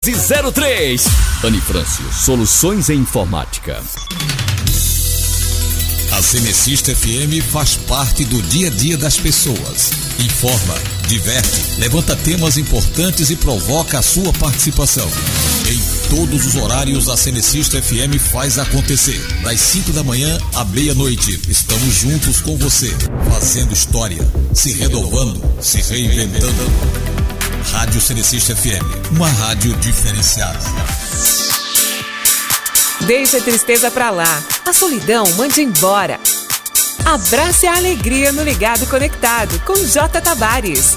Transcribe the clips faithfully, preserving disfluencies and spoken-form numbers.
zero três. Anifrâncio, soluções em informática. A Cenecista F M faz parte do dia a dia das pessoas. Informa, diverte, levanta temas importantes e provoca a sua participação. Em todos os horários, a Cenecista F M faz acontecer. Das cinco da manhã à meia-noite, estamos juntos com você, fazendo história, se renovando, se reinventando. Rádio Cenecista F M, uma rádio diferenciada. Deixa a tristeza pra lá, a solidão mande embora. Abrace a alegria no Ligado Conectado com J. Tavares.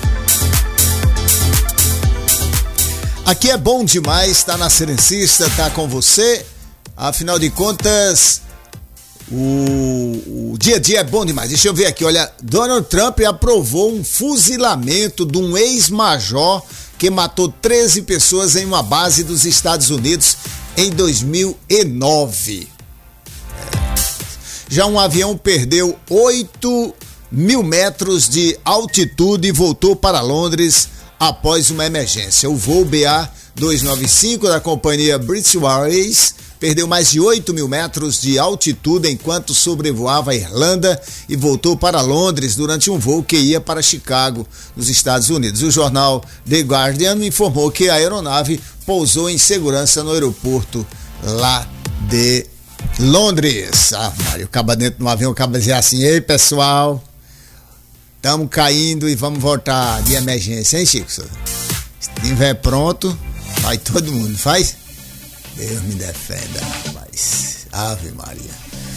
Aqui é bom demais, tá na Cenecista, tá com você. Afinal de contas, o, o dia a dia é bom demais. Deixa eu ver aqui, olha, Donald Trump aprovou um fuzilamento de um ex-major que matou treze pessoas em uma base dos Estados Unidos em dois mil e nove. Já um avião perdeu oito mil metros de altitude e voltou para Londres após uma emergência. O voo B A duzentos e noventa e cinco da companhia British Airways perdeu mais de oito mil metros de altitude enquanto sobrevoava a Irlanda e voltou para Londres durante um voo que ia para Chicago, nos Estados Unidos. O jornal The Guardian informou que a aeronave pousou em segurança no aeroporto lá de Londres. Ah, Mário, acaba dentro de um avião, acaba dizer assim: ei pessoal, estamos caindo e vamos voltar de emergência, hein, Chico? Se estiver pronto, vai todo mundo, faz? Deus me defenda, rapaz. Ave Maria.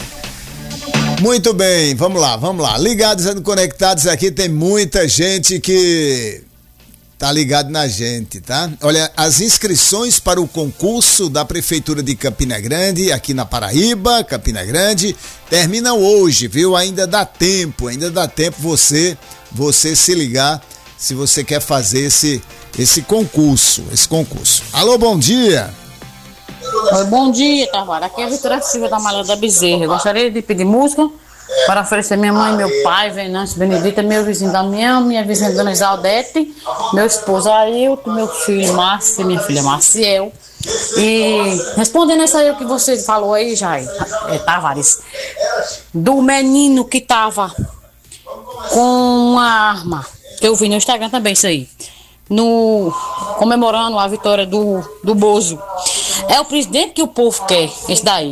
Muito bem, vamos lá, vamos lá. Ligados e conectados aqui, tem muita gente que tá ligado na gente, tá? Olha, as inscrições para o concurso da Prefeitura de Campina Grande, aqui na Paraíba, Campina Grande, terminam hoje, viu? Ainda dá tempo, ainda dá tempo você, você se ligar se você quer fazer esse, esse concurso, esse concurso. Alô, bom dia. Oi, bom dia, Tavares. Aqui é a Vitória Silva da Malha da Bezerra. Eu gostaria de pedir música para oferecer minha mãe, meu pai, Venâncio Benedita, meu vizinho Damião, minha vizinha Dona Isaldete, meu esposo Ailton, meu filho Márcio, minha filha Maciel. E respondendo essa aí o que você falou aí, Jair, é, Tavares, do menino que tava com uma arma, que eu vi no Instagram também isso aí, no, comemorando a vitória do, do Bozo. É o presidente que o povo quer, esse daí.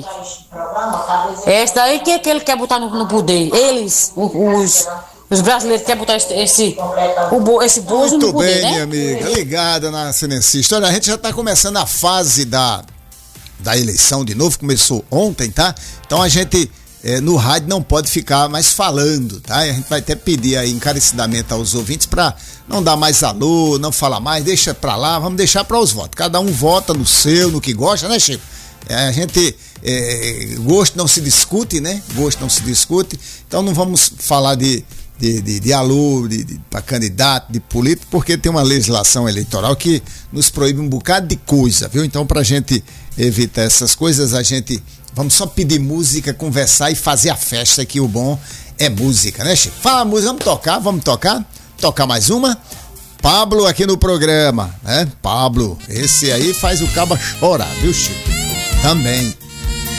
É esse daí que, que ele quer botar no, no poder. Eles, os, os brasileiros querem botar esse, esse, o, esse Bozo no poder, né? Muito bem, minha amiga. Ligada na Cenecista. Olha, a gente já está começando a fase da, da eleição de novo. Começou ontem, tá? Então a gente... É, no rádio não pode ficar mais falando, tá? A gente vai até pedir aí encarecidamente aos ouvintes para não dar mais alô, não falar mais, deixa pra lá, vamos deixar para os votos. Cada um vota no seu, no que gosta, né, Chico? É, a gente, é, gosto não se discute, né? Gosto não se discute, então não vamos falar de, de, de, de alô, de, de, para candidato, de político, porque tem uma legislação eleitoral que nos proíbe um bocado de coisa, viu? Então, pra gente evitar essas coisas, a gente... Vamos só pedir música, conversar e fazer a festa, que o bom é música, né, Chico? Fala música, vamos tocar, vamos tocar? Tocar mais uma? Pablo aqui no programa, né? Pablo, esse aí faz o caba chorar, viu, Chico? Também.